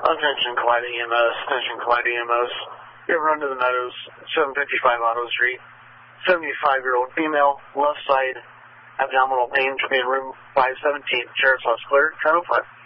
Attention Clyde EMS, attention Clyde EMS. You have run to the Meadows, 755 Auto Street. 75-year-old female, left side, abdominal pain, to be in room 517. Sheriff's House clear, 10:05.